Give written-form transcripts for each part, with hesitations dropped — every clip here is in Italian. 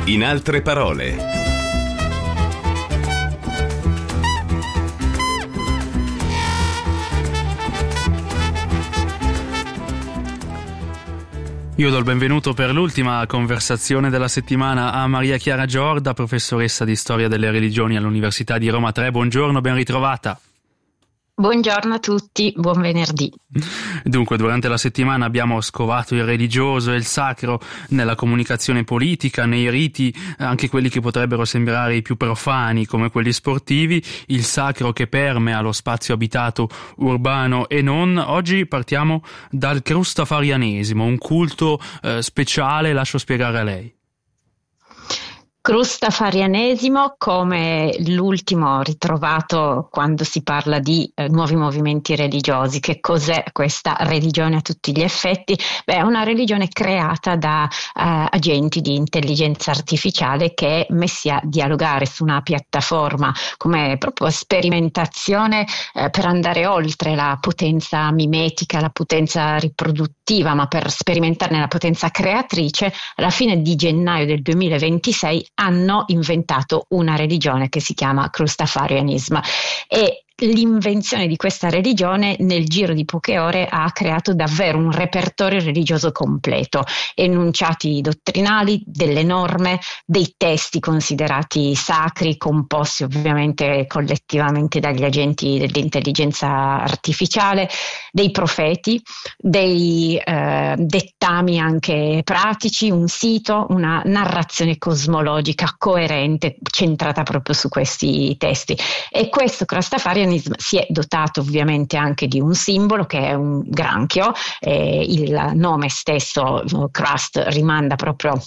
In altre parole. Io do il benvenuto per l'ultima conversazione della settimana a Maria Chiara Giorda, professoressa di storia delle religioni all'Università di Roma III. Buongiorno, ben ritrovata. Buongiorno a tutti, buon venerdì. Dunque, durante la settimana abbiamo scovato il religioso e il sacro nella comunicazione politica, nei riti, anche quelli che potrebbero sembrare i più profani come quelli sportivi, il sacro che permea lo spazio abitato urbano e non. Oggi partiamo dal crustafarianesimo, un culto speciale, lascio spiegare a lei. Crustafarianesimo come l'ultimo ritrovato quando si parla di nuovi movimenti religiosi. Che cos'è questa religione a tutti gli effetti? È una religione creata da agenti di intelligenza artificiale che è messi a dialogare su una piattaforma come proprio sperimentazione per andare oltre la potenza mimetica, la potenza riproduttiva, ma per sperimentarne la potenza creatrice. Alla fine di gennaio del 2026 hanno inventato una religione che si chiama Crustafarianismo, e l'invenzione di questa religione nel giro di poche ore ha creato davvero un repertorio religioso completo, enunciati dottrinali, delle norme, dei testi considerati sacri, composti ovviamente collettivamente dagli agenti dell'intelligenza artificiale, dei profeti, dei dettami anche pratici, un sito, una narrazione cosmologica coerente centrata proprio su questi testi. E questo Crustafarianismo si è dotato ovviamente anche di un simbolo che è un granchio. Il nome stesso, crust, rimanda proprio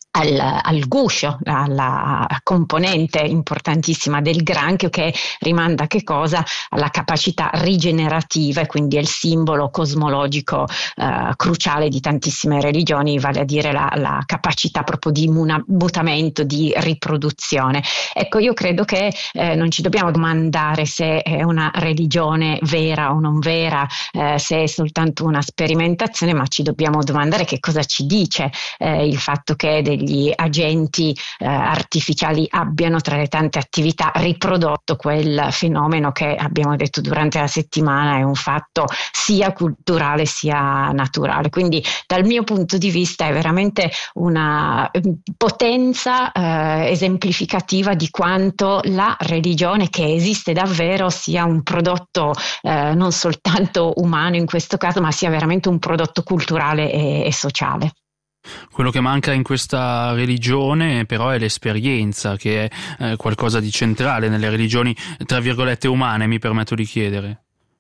al guscio, alla componente importantissima del granchio, che rimanda a che cosa? Alla capacità rigenerativa, e quindi è il simbolo cosmologico cruciale di tantissime religioni, vale a dire la capacità proprio di mutamento, di riproduzione. Ecco, io credo che non ci dobbiamo domandare se è una religione vera o non vera, se è soltanto una sperimentazione, ma ci dobbiamo domandare che cosa ci dice il fatto che degli agenti artificiali abbiano, tra le tante attività, riprodotto quel fenomeno che abbiamo detto durante la settimana è un fatto sia culturale sia naturale. Quindi dal mio punto di vista è veramente una potenza esemplificativa di quanto la religione, che esiste davvero, sia un prodotto non soltanto umano in questo caso, ma sia veramente un prodotto culturale e sociale. Quello che manca in questa religione però è l'esperienza, che è qualcosa di centrale nelle religioni tra virgolette umane, mi permetto di chiedere.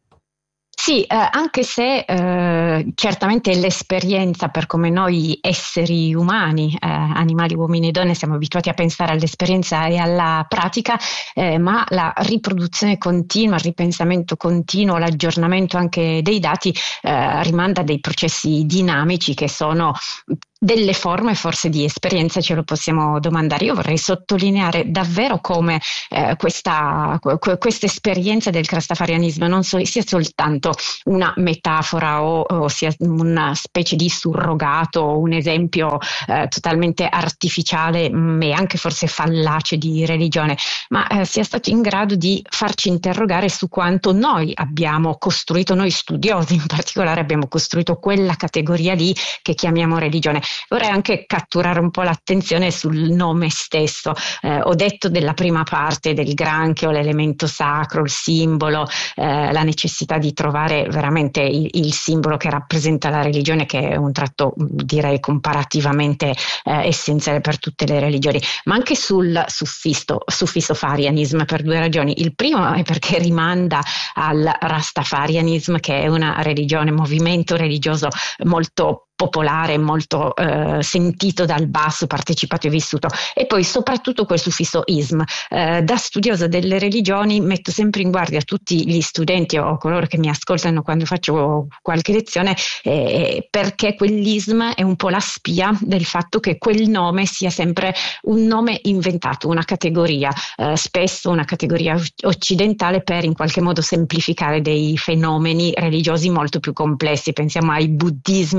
Sì, anche se certamente l'esperienza, per come noi esseri umani, animali, uomini e donne, siamo abituati a pensare all'esperienza e alla pratica, ma la riproduzione continua, il ripensamento continuo, l'aggiornamento anche dei dati rimanda a dei processi dinamici che sono delle forme forse di esperienza, ce lo possiamo domandare. Io vorrei sottolineare davvero come questa esperienza del crustafarianismo non sia soltanto una metafora o sia una specie di surrogato, un esempio totalmente artificiale e anche forse fallace di religione, ma sia stato in grado di farci interrogare su quanto noi abbiamo costruito, noi studiosi in particolare, abbiamo costruito quella categoria lì che chiamiamo religione. Vorrei anche catturare un po' l'attenzione sul nome stesso. Ho detto della prima parte del granchio, l'elemento sacro, il simbolo, la necessità di trovare veramente il simbolo che rappresenta la religione, che è un tratto direi comparativamente essenziale per tutte le religioni, ma anche sul suffisso farianismo, per due ragioni. Il primo è perché rimanda al rastafarianismo, che è una religione, movimento religioso molto popolare, molto sentito dal basso, partecipato e vissuto, e poi soprattutto quel suffisso ism. Da studiosa delle religioni metto sempre in guardia tutti gli studenti o coloro che mi ascoltano quando faccio qualche lezione, perché quell'ism è un po' la spia del fatto che quel nome sia sempre un nome inventato, una categoria, spesso una categoria occidentale, per in qualche modo semplificare dei fenomeni religiosi molto più complessi. Pensiamo ai buddismi che diventano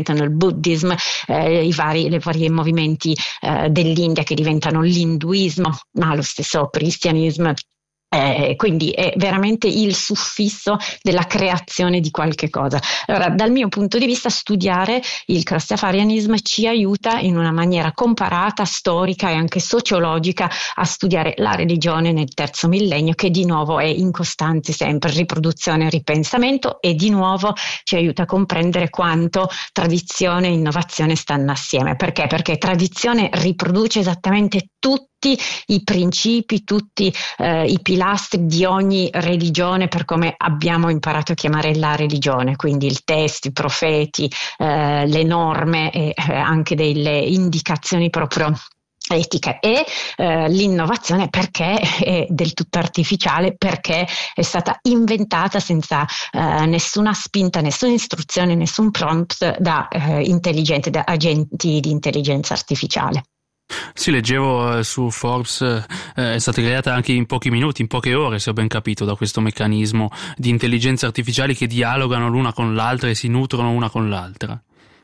diventano il buddismo, i vari movimenti dell'India che diventano l'induismo, ma lo stesso cristianesimo. Quindi è veramente il suffisso della creazione di qualche cosa. Allora, dal mio punto di vista, studiare il Rastafarianismo ci aiuta in una maniera comparata, storica e anche sociologica a studiare la religione nel terzo millennio, che di nuovo è in costante sempre riproduzione e ripensamento, e di nuovo ci aiuta a comprendere quanto tradizione e innovazione stanno assieme. Perché? Perché tradizione riproduce esattamente tutti i principi, tutti i pilastri di ogni religione, per come abbiamo imparato a chiamare la religione, quindi il testo, i profeti, le norme e anche delle indicazioni proprio etica, e l'innovazione perché è del tutto artificiale, perché è stata inventata senza nessuna spinta, nessuna istruzione, nessun prompt da agenti di intelligenza artificiale. Sì, leggevo su Forbes, è stata creata anche in pochi minuti, in poche ore, se ho ben capito, da questo meccanismo di intelligenze artificiali che dialogano l'una con l'altra e si nutrono una con l'altra.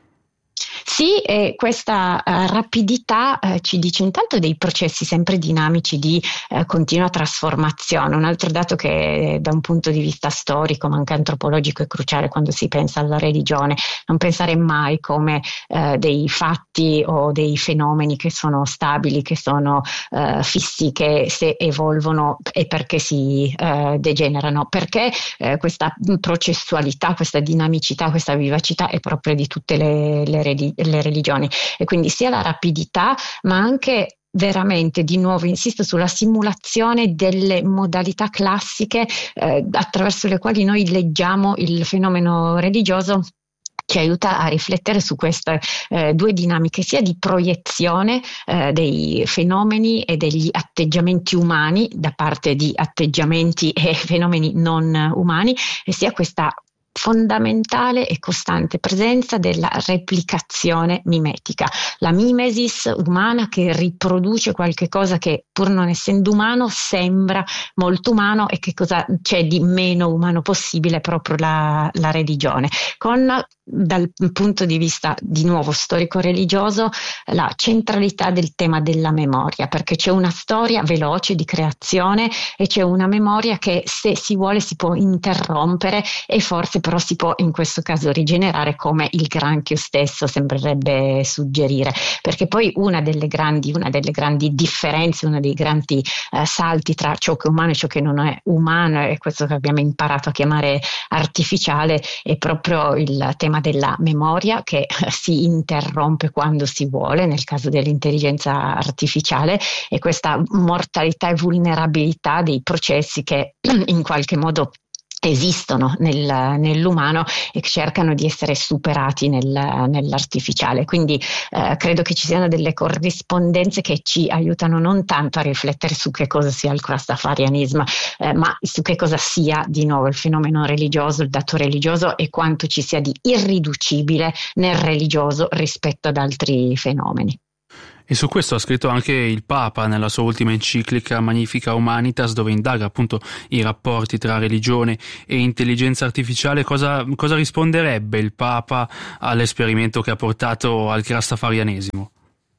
Sì, e questa rapidità ci dice intanto dei processi sempre dinamici di continua trasformazione. Un altro dato che da un punto di vista storico ma anche antropologico è cruciale quando si pensa alla religione: non pensare mai come dei fatti o dei fenomeni che sono stabili, che sono fissi, che se evolvono è perché si degenerano, perché questa processualità, questa dinamicità, questa vivacità è proprio di tutte le religioni, e quindi sia la rapidità ma anche veramente, di nuovo insisto sulla simulazione delle modalità classiche attraverso le quali noi leggiamo il fenomeno religioso, ci aiuta a riflettere su queste due dinamiche, sia di proiezione dei fenomeni e degli atteggiamenti umani da parte di atteggiamenti e fenomeni non umani, e sia questa fondamentale e costante presenza della replicazione mimetica, la mimesis umana che riproduce qualche cosa che, pur non essendo umano, sembra molto umano. E che cosa c'è di meno umano possibile? Proprio la religione, con, dal punto di vista di nuovo storico-religioso, la centralità del tema della memoria, perché c'è una storia veloce di creazione e c'è una memoria che, se si vuole, si può interrompere e forse però si può in questo caso rigenerare, come il granchio stesso sembrerebbe suggerire, perché poi una delle grandi differenze, uno dei grandi salti tra ciò che è umano e ciò che non è umano, e questo che abbiamo imparato a chiamare artificiale, è proprio il tema della memoria, che si interrompe quando si vuole nel caso dell'intelligenza artificiale, e questa mortalità e vulnerabilità dei processi che in qualche modo esistono nell'umano e che cercano di essere superati nell'artificiale. Quindi credo che ci siano delle corrispondenze che ci aiutano non tanto a riflettere su che cosa sia il Rastafarianismo, ma su che cosa sia di nuovo il fenomeno religioso, il dato religioso, e quanto ci sia di irriducibile nel religioso rispetto ad altri fenomeni. E su questo ha scritto anche il Papa nella sua ultima enciclica Magnificat Humanitas, dove indaga appunto i rapporti tra religione e intelligenza artificiale. Cosa risponderebbe il Papa all'esperimento che ha portato al Rastafarianesimo?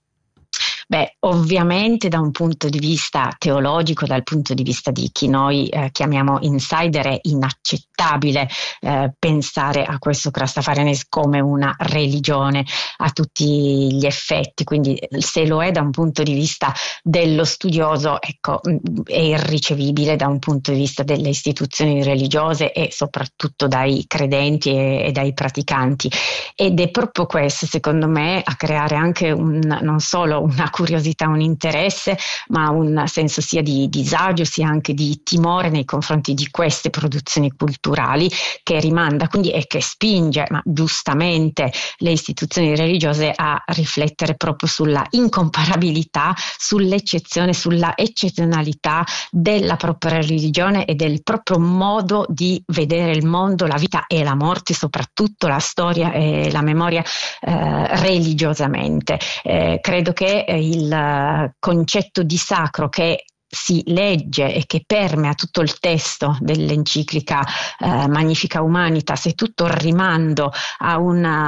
Beh, ovviamente da un punto di vista teologico, dal punto di vista di chi noi chiamiamo insider, è inaccettabile pensare a questo Rastafarianesimo come una religione a tutti gli effetti. Quindi, se lo è da un punto di vista dello studioso, ecco, è irricevibile da un punto di vista delle istituzioni religiose e soprattutto dai credenti e dai praticanti. Ed è proprio questo, secondo me, a creare anche non solo una curiosità, un interesse, ma un senso sia di disagio sia anche di timore nei confronti di queste produzioni culturali, che rimanda quindi e che spinge, ma giustamente, le istituzioni religiose a riflettere proprio sulla incomparabilità, sull'eccezione, sulla eccezionalità della propria religione e del proprio modo di vedere il mondo, la vita e la morte, soprattutto la storia e la memoria religiosamente. Credo che il concetto di sacro che si legge e che permea tutto il testo dell'enciclica Magnificat Humanitas, e tutto il rimando a un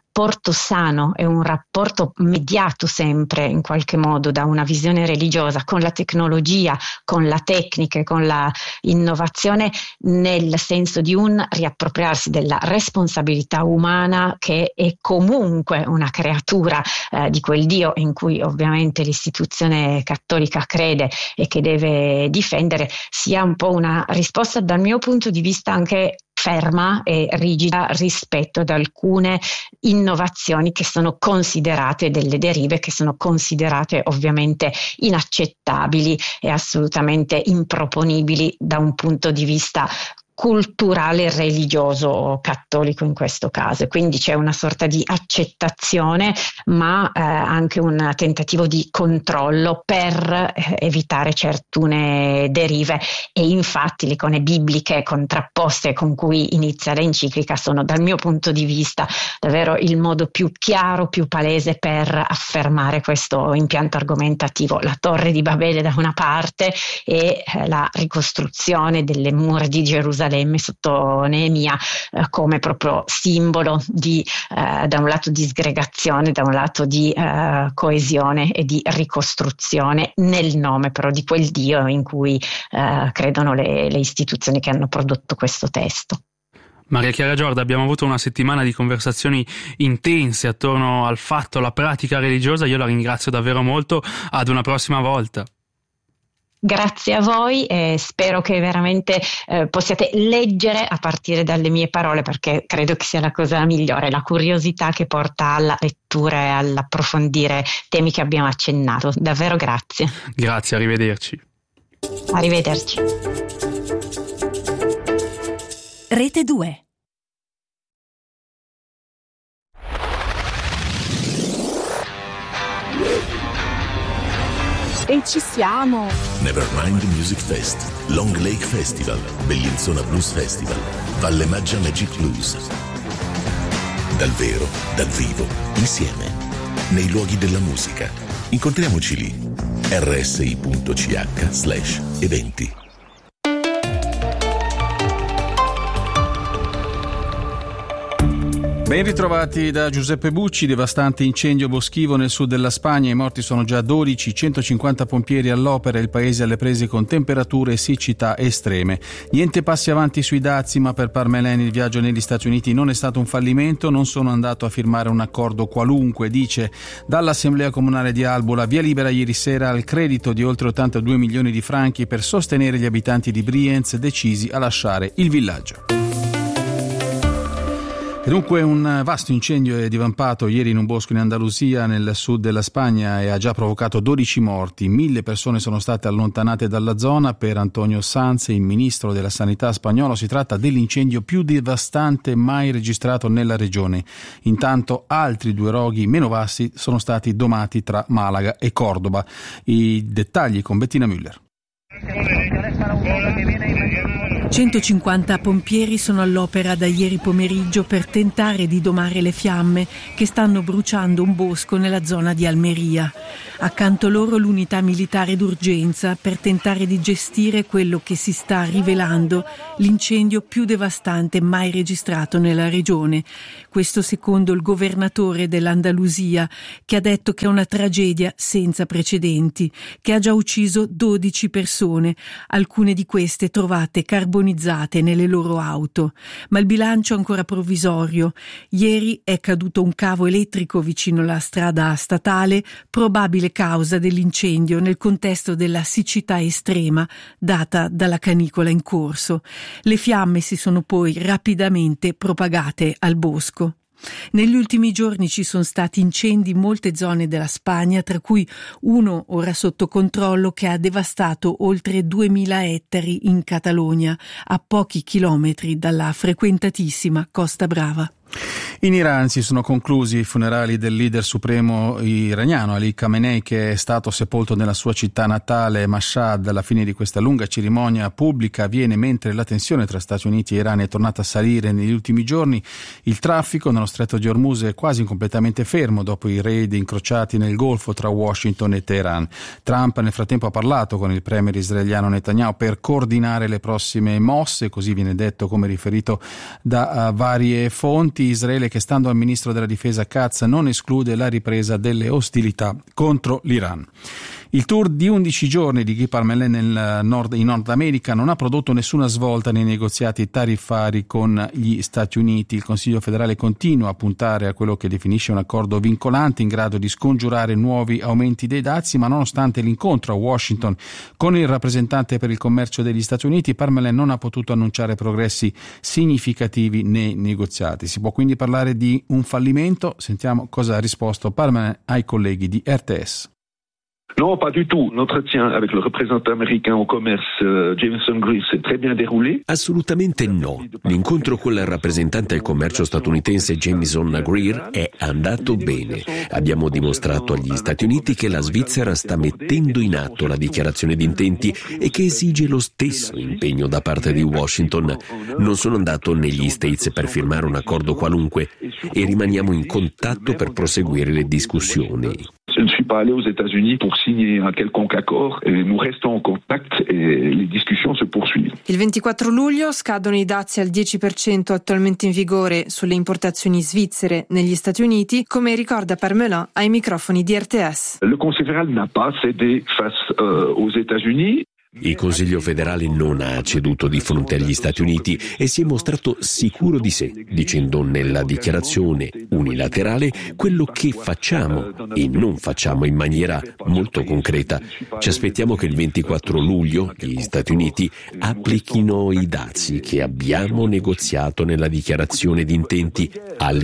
rapporto sano e un rapporto mediato sempre in qualche modo da una visione religiosa con la tecnologia, con la tecnica, con la innovazione, nel senso di un riappropriarsi della responsabilità umana che è comunque una creatura di quel Dio in cui ovviamente l'istituzione cattolica crede e che deve difendere, sia un po' una risposta dal mio punto di vista anche ferma e rigida rispetto ad alcune innovazioni che sono considerate delle derive, che sono considerate ovviamente inaccettabili e assolutamente improponibili da un punto di vista culturale e religioso cattolico in questo caso. Quindi c'è una sorta di accettazione, ma anche un tentativo di controllo per evitare certune derive, e infatti le icone bibliche contrapposte con cui inizia l'enciclica sono, dal mio punto di vista, davvero il modo più chiaro, più palese per affermare questo impianto argomentativo. La Torre di Babele da una parte e la ricostruzione delle mura di Gerusalemme sotto Neemia come proprio simbolo di da un lato di disgregazione, da un lato di coesione e di ricostruzione nel nome però di quel Dio in cui credono le istituzioni che hanno prodotto questo testo. Maria Chiara Giorda, abbiamo avuto una settimana di conversazioni intense attorno al fatto, alla pratica religiosa. Io la ringrazio davvero molto, ad una prossima volta. Grazie a voi e spero che veramente possiate leggere a partire dalle mie parole, perché credo che sia la cosa migliore, la curiosità che porta alla lettura e all'approfondire temi che abbiamo accennato. Davvero grazie. Grazie, arrivederci. Arrivederci. Rete 2. E ci siamo! Nevermind Music Fest, Long Lake Festival, Bellinzona Blues Festival, Valle Maggia Magic Blues. Dal vero, dal vivo, insieme, nei luoghi della musica. Incontriamoci lì. rsi.ch/eventi. Ben ritrovati da Giuseppe Bucci. Devastante incendio boschivo nel sud della Spagna, i morti sono già 12, 150 pompieri all'opera, il paese alle prese con temperature e siccità estreme. Niente passi avanti sui dazi, ma per Parmelin il viaggio negli Stati Uniti non è stato un fallimento, non sono andato a firmare un accordo qualunque, dice. Dall'Assemblea Comunale di Albola, via libera ieri sera al credito di oltre 82 milioni di franchi per sostenere gli abitanti di Brienz decisi a lasciare il villaggio. Dunque un vasto incendio è divampato ieri in un bosco in Andalusia, nel sud della Spagna, e ha già provocato 12 morti. 1.000 persone sono state allontanate dalla zona. Per Antonio Sanz, il ministro della Sanità spagnolo, si tratta dell'incendio più devastante mai registrato nella regione. Intanto altri 2 roghi meno vasti sono stati domati tra Malaga e Cordoba. I dettagli con Bettina Müller. 150 pompieri sono all'opera da ieri pomeriggio per tentare di domare le fiamme che stanno bruciando un bosco nella zona di Almeria. Accanto loro l'unità militare d'urgenza per tentare di gestire quello che si sta rivelando l'incendio più devastante mai registrato nella regione. Questo secondo il governatore dell'Andalusia, che ha detto che è una tragedia senza precedenti, che ha già ucciso 12 persone, alcune di queste trovate carbonizzate nelle loro auto. Ma il bilancio è ancora provvisorio. Ieri è caduto un cavo elettrico vicino alla strada statale, probabile causa dell'incendio nel contesto della siccità estrema data dalla canicola in corso. Le fiamme si sono poi rapidamente propagate al bosco. Negli ultimi giorni ci sono stati incendi in molte zone della Spagna, tra cui uno ora sotto controllo che ha devastato oltre 2000 ettari in Catalogna, a pochi chilometri dalla frequentatissima Costa Brava. In Iran si sono conclusi i funerali del leader supremo iraniano Ali Khamenei, che è stato sepolto nella sua città natale Mashhad. Alla fine di questa lunga cerimonia pubblica avviene mentre la tensione tra Stati Uniti e Iran è tornata a salire negli ultimi giorni. Il traffico nello stretto di Hormuz è quasi completamente fermo dopo i raid incrociati nel Golfo tra Washington e Teheran. Trump nel frattempo ha parlato con il premier israeliano Netanyahu per coordinare le prossime mosse, così viene detto, come riferito da varie fonti. Uniti, Israele che, stando al ministro della difesa Katz, non esclude la ripresa delle ostilità contro l'Iran. Il tour di 11 giorni di Guy Parmelin in Nord America non ha prodotto nessuna svolta nei negoziati tariffari con gli Stati Uniti. Il Consiglio federale continua a puntare a quello che definisce un accordo vincolante in grado di scongiurare nuovi aumenti dei dazi, ma nonostante l'incontro a Washington con il rappresentante per il commercio degli Stati Uniti, Parmelin non ha potuto annunciare progressi significativi nei negoziati. Si può quindi parlare di un fallimento? Sentiamo cosa ha risposto Parmelin ai colleghi di RTS. Non, pas du tout. L'entretien avec le représentant américain au commerce Jameson Greer s'est très bien déroulé. Assolutamente no. L'incontro con il rappresentante al commercio statunitense Jameson Greer è andato bene. Abbiamo dimostrato agli Stati Uniti che la Svizzera sta mettendo in atto la dichiarazione di intenti e che esige lo stesso impegno da parte di Washington. Non sono andato negli States per firmare un accordo qualunque e rimaniamo in contatto per proseguire le discussioni. Je ne suis pas allé aux États-Unis pour signer un quelconque accord et nous restons en contact et les discussions se poursuivent. Il 24 luglio scadono i dazi al 10% attualmente in vigore sulle importazioni svizzere negli Stati Uniti, come ricorda Parmelin ai microfoni di RTS. Le Conseil fédéral n'a pas cédé face aux États-Unis. Il Consiglio federale non ha ceduto di fronte agli Stati Uniti e si è mostrato sicuro di sé, dicendo nella dichiarazione unilaterale quello che facciamo e non facciamo in maniera molto concreta. Ci aspettiamo che il 24 luglio gli Stati Uniti applichino i dazi che abbiamo negoziato nella dichiarazione di intenti al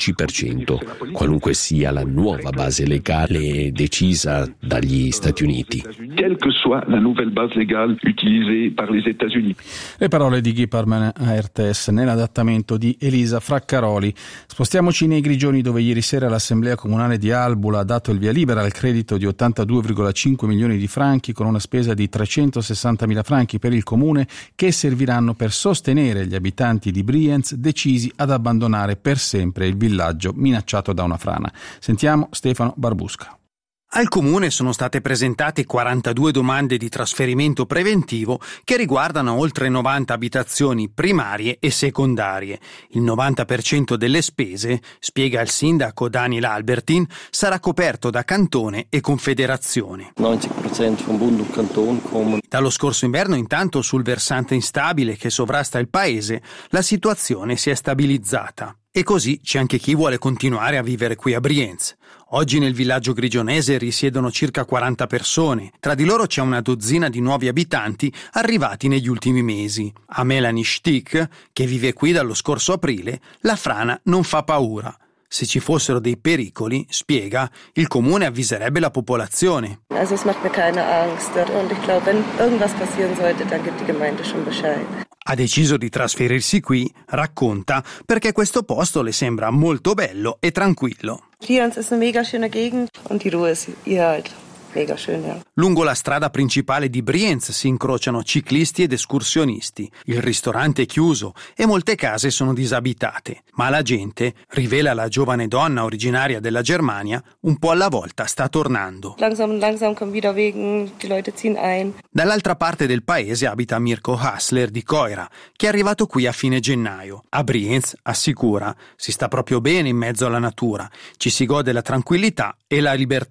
15%, qualunque sia la nuova base legale decisa dagli Stati Uniti. Quelle que soit la nouvelle base légale utilisée par les États-Unis. Le parole di Guy Parmelin a RTS nell'adattamento di Elisa Fraccaroli. Spostiamoci nei Grigioni, dove ieri sera l'Assemblea Comunale di Albula ha dato il via libera al credito di 82,5 milioni di franchi con una spesa di 360.000 franchi per il comune, che serviranno per sostenere gli abitanti di Brienz decisi ad abbandonare per sempre il villaggio minacciato da una frana. Sentiamo Stefano Barbusca. Al Comune sono state presentate 42 domande di trasferimento preventivo che riguardano oltre 90 abitazioni primarie e secondarie. Il 90% delle spese, spiega il sindaco Daniel Albertin, sarà coperto da Cantone e Confederazione. 90% vom Bund und Kanton kommen. Dallo scorso inverno, intanto, sul versante instabile che sovrasta il paese, la situazione si è stabilizzata. E così c'è anche chi vuole continuare a vivere qui a Brienz. Oggi nel villaggio grigionese risiedono circa 40 persone. Tra di loro c'è una dozzina di nuovi abitanti arrivati negli ultimi mesi. A Melanie Stick, che vive qui dallo scorso aprile, la frana non fa paura. Se ci fossero dei pericoli, spiega, il comune avviserebbe la popolazione. Also es macht mir keine Angst und ich glaube, wenn irgendwas passieren sollte, dann gibt die Gemeinde schon Bescheid. Ha deciso di trasferirsi qui, racconta, perché questo posto le sembra molto bello e tranquillo. Brienz ist eine mega schöne Gegend und die Ruhe ist hier halt mega schön, ja. Lungo la strada principale di Brienz si incrociano ciclisti ed escursionisti. Il ristorante è chiuso e molte case sono disabitate, ma la gente, rivela la giovane donna originaria della Germania, un po' alla volta sta tornando. Langsam kommen wieder Wegen, die Leute ziehen ein. Dall'altra parte del paese abita Mirko Hassler di Coira, che è arrivato qui a fine gennaio. A Brienz, assicura, si sta proprio bene in mezzo alla natura, ci si gode la tranquillità e la libertà.